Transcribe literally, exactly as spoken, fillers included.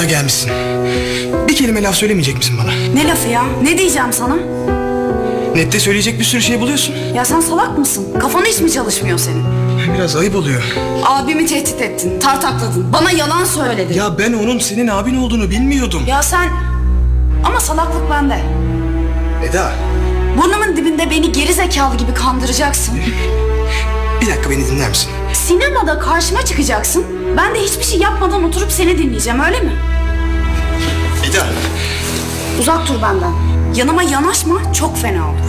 gelmişsin. Bir kelime laf söylemeyecek misin bana? Ne lafı ya? Ne diyeceğim sana? Nette söyleyecek bir sürü şey buluyorsun. Ya sen salak mısın? Kafanı hiç mi çalışmıyor senin? Biraz ayıp oluyor. Abimi tehdit ettin, tartakladın, bana yalan söyledin. Ya, Ya ben onun senin abin olduğunu bilmiyordum. ya sen... Ama salaklık bende. Eda, Burnumun dibinde beni geri zekalı gibi kandıracaksın. bir dakika beni dinler misin? Sinemada karşıma çıkacaksın. Ben de hiçbir şey yapmadan oturup seni dinleyeceğim, öyle mi? Eda. Uzak dur benden. Yanıma yanaşma, çok fena olur.